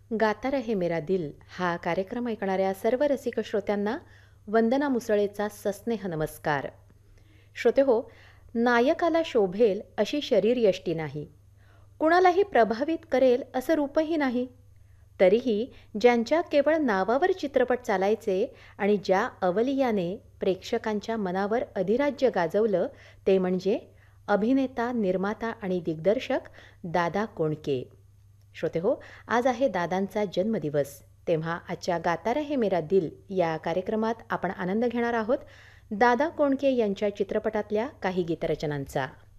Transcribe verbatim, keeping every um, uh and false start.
गाता रहे मेरा दिल हा कार्यक्रम ऐकणाऱ्या सर्व रसिक श्रोत्यांना वंदना मुसळेचा सस्नेह नमस्कार. श्रोते हो, नायकाला शोभेल अशी शरीरयष्टी नाही, कुणालाही प्रभावित करेल असं रूपही नाही. तरीही ज्यांच्या केवळ नावावर चित्रपट चालायचे आणि ज्या अवलियाने प्रेक्षकांच्या मनावर अधिराज्य गाजवलं ते म्हणजे अभिनेता, निर्माता आणि दिग्दर्शक दादा कोंडके. श्रोते हो, आज आहे दादांचा जन्मदिवस. तेव्हा आजच्या गाता रहे मेरा दिल या कार्यक्रमात आपण आनंद घेणार आहोत दादा कोंडके यांच्या चित्रपटातल्या काही गीतरचनांचा.